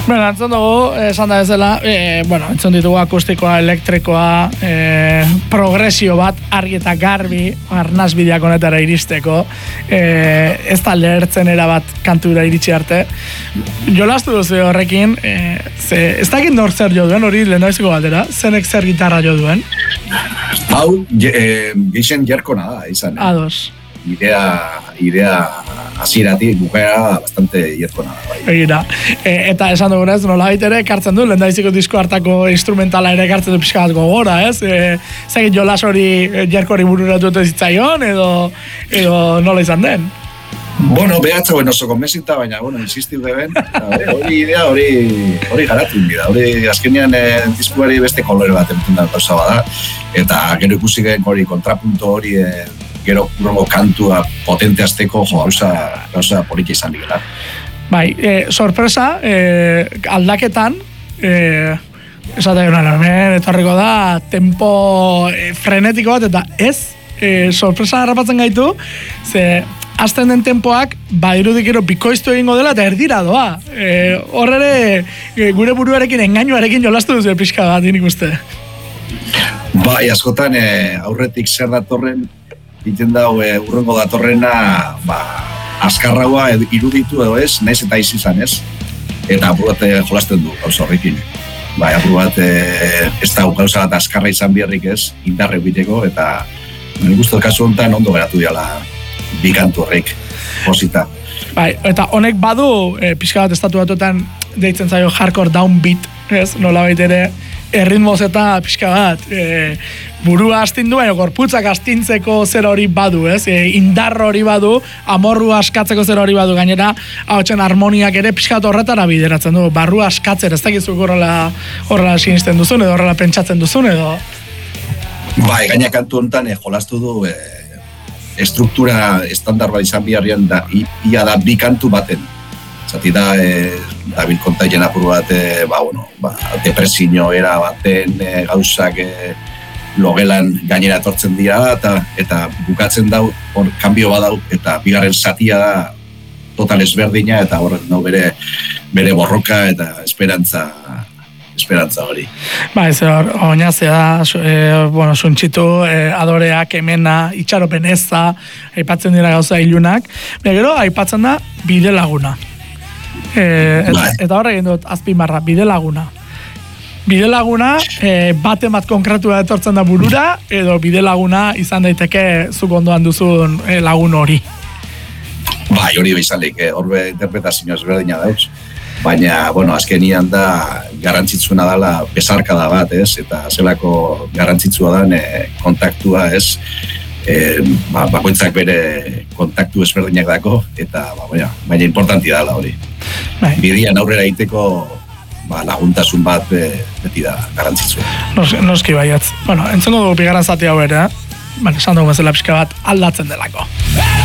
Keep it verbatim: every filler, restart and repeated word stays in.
Bueno, entzun dugu, esan da bezala, e, bueno, entzun ditugu akustikoa, elektrikoa, e, progresio bat, argi eta garbi, arnaz bideak honetara iristeko, e, ez da lehertzen erabat kantura iritsi arte. Jolastu duzu horrekin, e, ze, ez dakit nor zer jo duen, hori lehendabiziko batera, zenek zer gitarra jo duen? Hau, e, gixen jerkona da, izan. Eh? Ados. Idea, idea hasieratik bukaera bastante jerkona da. Bai. Egira. E, eta esan dugunez, nola baitere, ekartzen du, lehendabiziko disko hartako instrumentala ere ekartzen du pixka bat gogora, ez? E, Zegit jolas hori jerkori bururatu dute zitzaion, edo, edo nola izan den? Bueno, behatza, bueno, oso konbenzita, baina, bueno, insistiu beben, hori idea, hori hori garatu dira, hori azkenean eh, diskuari beste kolore bat emiten da gauza bada, eta gero ikusi gen hori kontrapunto hori eh, gero urrengo kantua potente azteko, jo, gauza, gauza polita izan digela. Bai, e, sorpresa, e, aldaketan, e, esatea gero hemen, etorriko da, tempo e, frenetiko bat, eta ez, e, sorpresa harrapatzen gaitu, ze azten den tempoak, badirudik gero bikoiztu egingo dela, eta erdira doa. E, horre e, gure buruarekin, engainuarekin jolastu duzu pixka bat, nik uste. Bai, askotan e, aurretik zer datorren, egiten dau e, urrengo datorrena ba, azkarraua edo, iruditu edo ez, naiz eta izi izan ez. Eta apur bat jolasten du gauza horrekin. Bai, apur bat e, ez da gauza bat azkarra izan biharrik ez, indarre biteko, eta nik uste kasu honetan ondo geratu diala bi kantu horrek, posita. Bai, eta honek badu, e, pixka bat estatu batuetan deitzen zaio hardcore downbeat, ez, nola baitere, erritmoz eta pixka bat, e, burua astindu, baina gorputzak astintzeko zer hori badu, ez? E, indar hori badu, amorrua askatzeko zer hori badu, gainera, hautsen harmoniak ere pixka bat horretara bideratzen du, barrua askatzen, ez dakizuk horrela, horrela sinisten duzun, edo horrela pentsatzen duzun, edo? Bai, gaina kantu honetan e, jolastu du, e, estruktura estandar bat izan biharrian da, ia da bi kantu baten. Zati da, e, Dabil kontaien apur bat, e, ba, bueno, ba, depresio era baten e, gauzak e, logelan gainera etortzen dira, eta, eta bukatzen dau, hor, kanbio badau, eta bigarren zatia da total ezberdina, eta horrek no, bere, bere borroka eta esperantza, esperantza hori. Ba, ez hor, oinazea da, e, bueno, suntxitu, e, adoreak, emena, itxaropen eza, aipatzen dira gauza ilunak, baina gero, aipatzen da bide laguna. E, eta, eta horre egin dut azpimarra, bide laguna. Bide laguna, e, bate bat konkretua etortzen da burura, edo bide laguna izan daiteke zuk ondoan duzun e, lagun hori. Bai, hori bezalik, eh, horbe interpretazio ezberdina dauz. Baina, bueno, azkenian da garrantzitsuna dela besarkada bat, ez? Eta zelako garrantzitsua da e, kontaktua, ez? E, ba, bakoitzak bere kontaktu ezberdinak dako, eta ba, baina, baina importanti dela hori. Bai. Bidian aurrera egiteko ba, laguntasun bat be, beti da garrantzitsua. Nos, noski baiatz. Bueno, entzongo dugu bigarren zati hau ere, eh? Bueno, esan dugu bezala pixka bat aldatzen delako.